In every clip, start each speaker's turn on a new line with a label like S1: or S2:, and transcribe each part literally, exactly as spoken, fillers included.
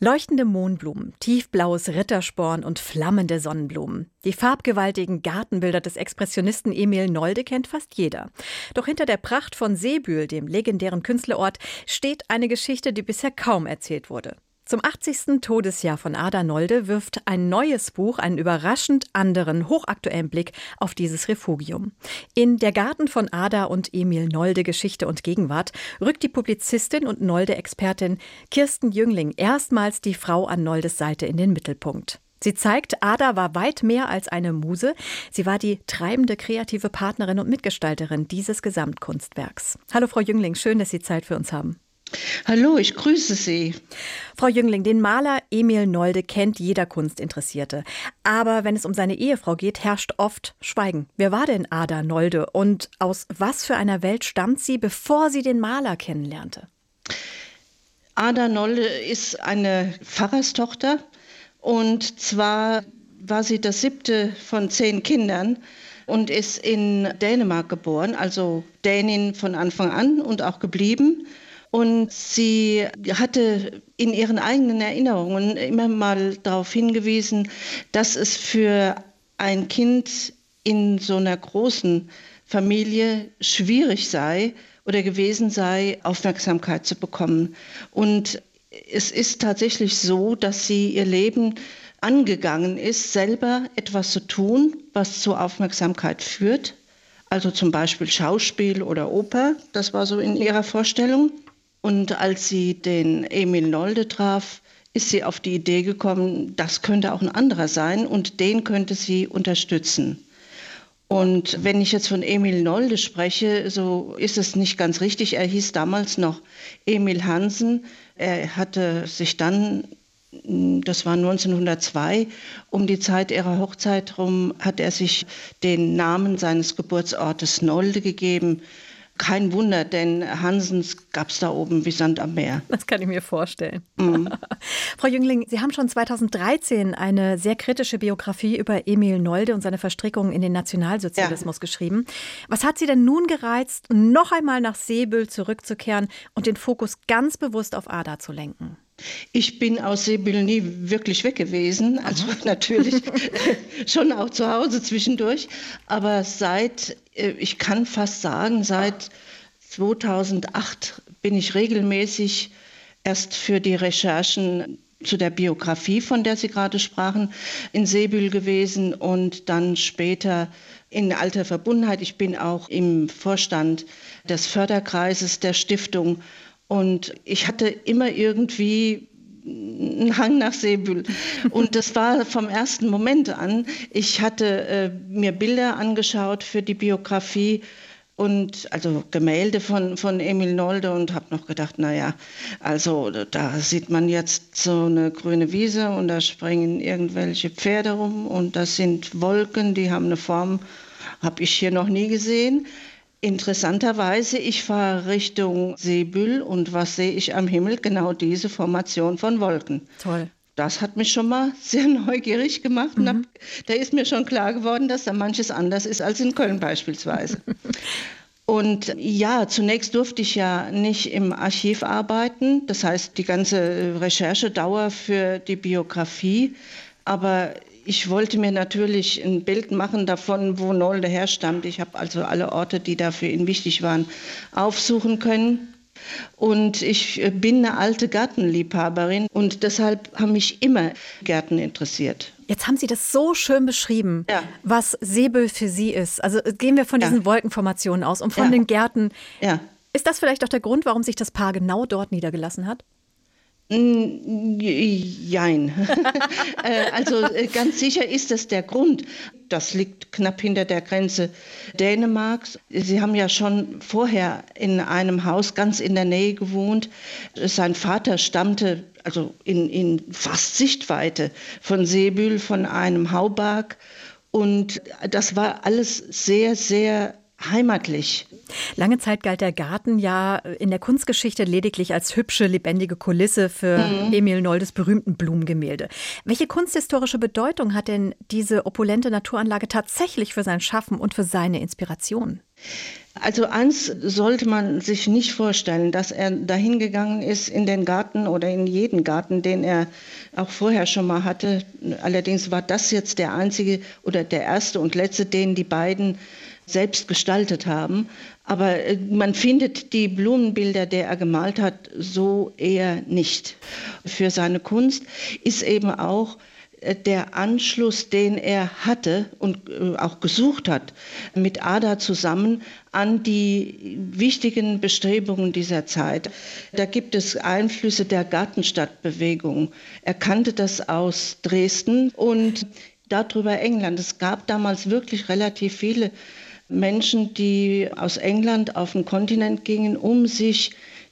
S1: Leuchtende Mohnblumen, tiefblaues Rittersporn und flammende Sonnenblumen. Die farbgewaltigen Gartenbilder des Expressionisten Emil Nolde kennt fast jeder. Doch hinter der Pracht von Seebühl, dem legendären Künstlerort, steht eine Geschichte, die bisher kaum erzählt wurde. Zum achtzigsten Todesjahr von Ada Nolde wirft ein neues Buch einen überraschend anderen, hochaktuellen Blick auf dieses Refugium. In Der Garten von Ada und Emil Nolde, Geschichte und Gegenwart rückt die Publizistin und Nolde-Expertin Kirsten Jüngling erstmals die Frau an Noldes Seite in den Mittelpunkt. Sie zeigt, Ada war weit mehr als eine Muse. Sie war die treibende kreative Partnerin und Mitgestalterin dieses Gesamtkunstwerks. Hallo Frau Jüngling, schön, dass Sie Zeit für uns haben.
S2: Hallo, ich grüße Sie.
S1: Frau Jüngling, den Maler Emil Nolde kennt jeder Kunstinteressierte. Aber wenn es um seine Ehefrau geht, herrscht oft Schweigen. Wer war denn Ada Nolde und aus was für einer Welt stammt sie, bevor sie den Maler kennenlernte?
S2: Ada Nolde ist eine Pfarrerstochter und zwar war sie das siebte von zehn Kindern und ist in Dänemark geboren, also Dänin von Anfang an und auch geblieben. Und sie hatte in ihren eigenen Erinnerungen immer mal darauf hingewiesen, dass es für ein Kind in so einer großen Familie schwierig sei oder gewesen sei, Aufmerksamkeit zu bekommen. Und es ist tatsächlich so, dass sie ihr Leben angegangen ist, selber etwas zu tun, was zur Aufmerksamkeit führt. Also zum Beispiel Schauspiel oder Oper, das war so in ihrer Vorstellung. Und als sie den Emil Nolde traf, ist sie auf die Idee gekommen, das könnte auch ein anderer sein und den könnte sie unterstützen. Und wenn ich jetzt von Emil Nolde spreche, so ist es nicht ganz richtig. Er hieß damals noch Emil Hansen. Er hatte sich dann, das war neunzehnhundertzwei, um die Zeit ihrer Hochzeit rum, hat er sich den Namen seines Geburtsortes Nolde gegeben. Kein Wunder, denn Hansens gab es da oben wie Sand am Meer.
S1: Das kann ich mir vorstellen.
S2: Mhm.
S1: Frau Jüngling, Sie haben schon zweitausenddreizehn eine sehr kritische Biografie über Emil Nolde und seine Verstrickungen in den Nationalsozialismus ja. geschrieben. Was hat Sie denn nun gereizt, noch einmal nach Seebühl zurückzukehren und den Fokus ganz bewusst auf Ada zu lenken?
S2: Ich bin aus Seebühl nie wirklich weg gewesen, also natürlich schon auch zu Hause zwischendurch, aber seit, ich kann fast sagen, seit zweitausendacht bin ich regelmäßig erst für die Recherchen zu der Biografie, von der Sie gerade sprachen, in Seebühl gewesen und dann später in alter Verbundenheit. Ich bin auch im Vorstand des Förderkreises der Stiftung. Und ich hatte immer irgendwie einen Hang nach Seebühl. Und das war vom ersten Moment an. Ich hatte äh, mir Bilder angeschaut für die Biografie und also Gemälde von, von Emil Nolde und habe noch gedacht, naja, also da sieht man jetzt so eine grüne Wiese und da springen irgendwelche Pferde rum und das sind Wolken, die haben eine Form, habe ich hier noch nie gesehen. Interessanterweise, ich fahre Richtung Seebühl und was sehe ich am Himmel? Genau diese Formation von Wolken.
S1: Toll.
S2: Das hat mich schon mal sehr neugierig gemacht. Mhm. Und hab, da ist mir schon klar geworden, dass da manches anders ist als in Köln beispielsweise. Und ja, zunächst durfte ich ja nicht im Archiv arbeiten. Das heißt, die ganze Recherchedauer für die Biografie. Aber ich wollte mir natürlich ein Bild machen davon, wo Nolde herstammt. Ich habe also alle Orte, die da für ihn wichtig waren, aufsuchen können. Und ich bin eine alte Gartenliebhaberin und deshalb haben mich immer Gärten interessiert.
S1: Jetzt haben Sie das so schön beschrieben,
S2: ja.
S1: was Seebühl für Sie ist. Also gehen wir von diesen ja. Wolkenformationen aus und von
S2: ja.
S1: den Gärten.
S2: Ja.
S1: Ist das vielleicht auch der Grund, warum sich das Paar genau dort niedergelassen hat?
S2: Jein. Also ganz sicher ist das der Grund. Das liegt knapp hinter der Grenze Dänemarks. Sie haben ja schon vorher in einem Haus ganz in der Nähe gewohnt. Sein Vater stammte also in, in fast Sichtweite von Seebühl, von einem Hauberg. Und das war alles sehr, sehr heimatlich.
S1: Lange Zeit galt der Garten ja in der Kunstgeschichte lediglich als hübsche, lebendige Kulisse für mhm. Emil Noldes berühmten Blumengemälde. Welche kunsthistorische Bedeutung hat denn diese opulente Naturanlage tatsächlich für sein Schaffen und für seine Inspiration?
S2: Also eins sollte man sich nicht vorstellen, dass er dahin gegangen ist in den Garten oder in jeden Garten, den er auch vorher schon mal hatte. Allerdings war das jetzt der einzige oder der erste und letzte, den die beiden selbst gestaltet haben. Aber man findet die Blumenbilder, die er gemalt hat, so eher nicht. Für seine Kunst ist eben auch der Anschluss, den er hatte und auch gesucht hat, mit Ada zusammen an die wichtigen Bestrebungen dieser Zeit. Da gibt es Einflüsse der Gartenstadtbewegung. Er kannte das aus Dresden und darüber England. Es gab damals wirklich relativ viele Menschen, die aus England auf den Kontinent gingen, um sich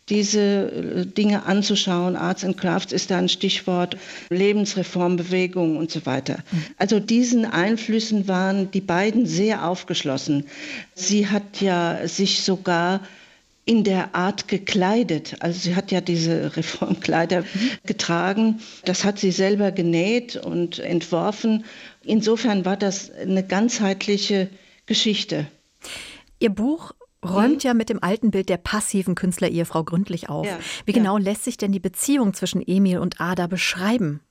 S2: diese Dinge anzuschauen. Arts and Crafts ist da ein Stichwort, Lebensreformbewegung und so weiter. Also diesen Einflüssen waren die beiden sehr aufgeschlossen. Sie hat ja sich sogar in der Art gekleidet. Also sie hat ja diese Reformkleider getragen. Das hat sie selber genäht und entworfen. Insofern war das eine ganzheitliche Geschichte.
S1: Ihr Buch räumt ja mit dem alten Bild der passiven Künstlerehefrau gründlich auf.
S2: Ja,
S1: Wie genau
S2: ja.
S1: lässt sich denn die Beziehung zwischen Emil und Ada beschreiben?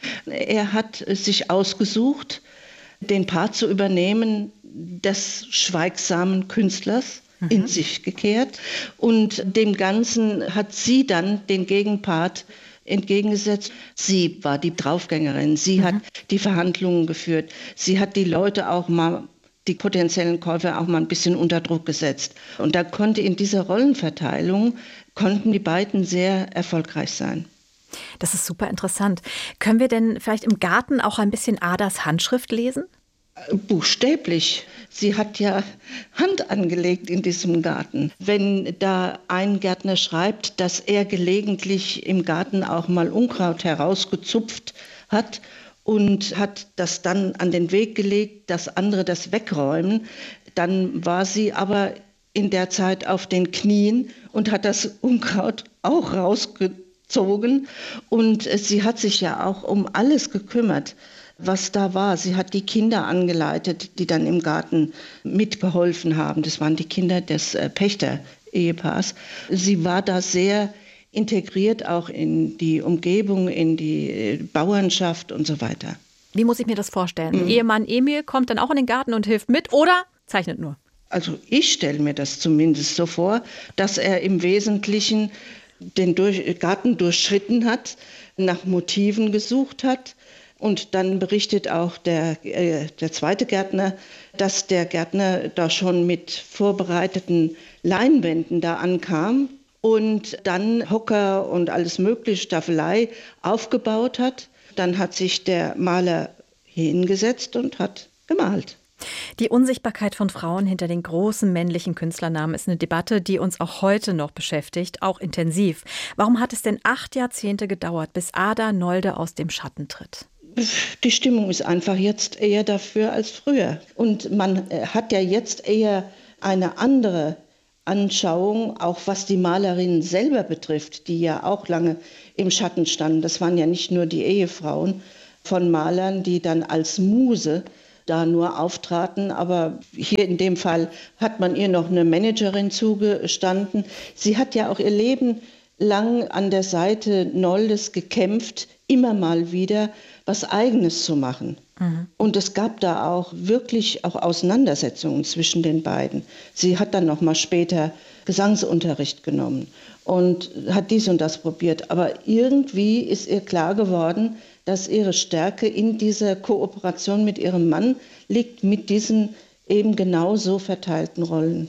S2: Er hat sich ausgesucht, den Part zu übernehmen des schweigsamen Künstlers, mhm. in sich gekehrt. Und dem Ganzen hat sie dann den Gegenpart entgegengesetzt. Sie war die Draufgängerin, sie mhm. hat die Verhandlungen geführt, sie hat die Leute auch mal die potenziellen Käufer auch mal ein bisschen unter Druck gesetzt. Und da konnte in dieser Rollenverteilung, konnten die beiden sehr erfolgreich sein.
S1: Das ist super interessant. Können wir denn vielleicht im Garten auch ein bisschen Adas Handschrift lesen?
S2: Buchstäblich. Sie hat ja Hand angelegt in diesem Garten. Wenn da ein Gärtner schreibt, dass er gelegentlich im Garten auch mal Unkraut herausgezupft hat, und hat das dann an den Weg gelegt, dass andere das wegräumen. Dann war sie aber in der Zeit auf den Knien und hat das Unkraut auch rausgezogen. Und sie hat sich ja auch um alles gekümmert, was da war. Sie hat die Kinder angeleitet, die dann im Garten mitgeholfen haben. Das waren die Kinder des Pächter-Ehepaars. Sie war da sehr integriert auch in die Umgebung, in die Bauernschaft und so weiter.
S1: Wie muss ich mir das vorstellen? Mhm. Ehemann Emil kommt dann auch in den Garten und hilft mit oder zeichnet nur?
S2: Also ich stelle mir das zumindest so vor, dass er im Wesentlichen den durch, Garten durchschritten hat, nach Motiven gesucht hat. Und dann berichtet auch der, äh, der zweite Gärtner, dass der Gärtner da schon mit vorbereiteten Leinwänden da ankam und dann Hocker und alles mögliche, Staffelei aufgebaut hat. Dann hat sich der Maler hingesetzt und hat gemalt.
S1: Die Unsichtbarkeit von Frauen hinter den großen männlichen Künstlernamen ist eine Debatte, die uns auch heute noch beschäftigt, auch intensiv. Warum hat es denn acht Jahrzehnte gedauert, bis Ada Nolde aus dem Schatten tritt?
S2: Die Stimmung ist einfach jetzt eher dafür als früher. Und man hat ja jetzt eher eine andere Anschauung, auch was die Malerinnen selber betrifft, die ja auch lange im Schatten standen. Das waren ja nicht nur die Ehefrauen von Malern, die dann als Muse da nur auftraten, aber hier in dem Fall hat man ihr noch eine Managerin zugestanden. Sie hat ja auch ihr Leben lang an der Seite Noldes gekämpft, immer mal wieder was Eigenes zu machen. Mhm. Und es gab da auch wirklich auch Auseinandersetzungen zwischen den beiden. Sie hat dann noch mal später Gesangsunterricht genommen und hat dies und das probiert. Aber irgendwie ist ihr klar geworden, dass ihre Stärke in dieser Kooperation mit ihrem Mann liegt, mit diesen eben genau so verteilten Rollen.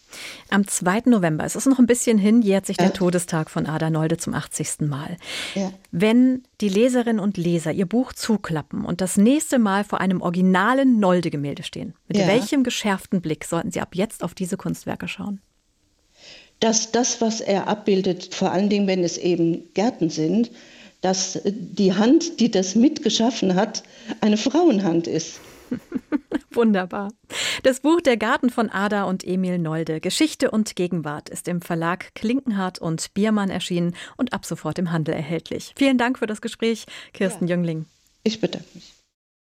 S1: Am zweiten November, es ist noch ein bisschen hin, jährt sich der ja. Todestag von Ada Nolde zum achtzigsten Mal. Ja. Wenn die Leserinnen und Leser ihr Buch zuklappen und das nächste Mal vor einem originalen Nolde-Gemälde stehen, mit ja. welchem geschärften Blick sollten Sie ab jetzt auf diese Kunstwerke schauen?
S2: Dass das, was er abbildet, vor allen Dingen, wenn es eben Gärten sind, dass die Hand, die das mitgeschaffen hat, eine Frauenhand ist.
S1: Wunderbar. Das Buch Der Garten von Ada und Emil Nolde, Geschichte und Gegenwart, ist im Verlag Klinkenhardt und Biermann erschienen und ab sofort im Handel erhältlich. Vielen Dank für das Gespräch, Kirsten ja. Jüngling.
S2: Ich bedanke mich.